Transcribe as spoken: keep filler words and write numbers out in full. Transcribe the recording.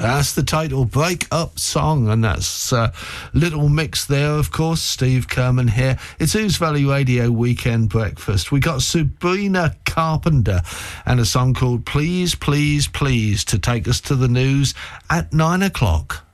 That's the title, Break Up Song, and that's a uh, little mix there, of course. Steve Kerman here. It's Ouse Valley Radio Weekend Breakfast. We got Sabrina Carpenter and a song called Please, Please, Please to take us to the news at nine o'clock.